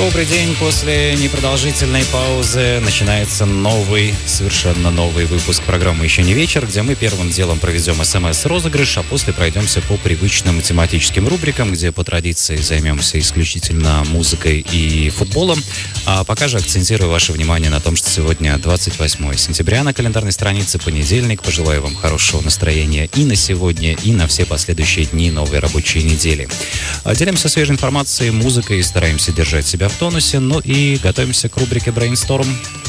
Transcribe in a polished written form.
Добрый день. После непродолжительной паузы начинается совершенно новый выпуск программы «Еще не вечер», где мы первым делом проведем СМС-розыгрыш, а после пройдемся по привычным тематическим рубрикам, где по традиции займемся исключительно музыкой и футболом. А пока же акцентирую ваше внимание на том, что сегодня 28 сентября на календарной странице, понедельник. Пожелаю вам хорошего настроения и на сегодня, и на все последующие дни новой рабочей недели. Делимся свежей информацией, музыкой и стараемся держать себя в тонусе. Ну и готовимся к рубрике «Брейнсторм».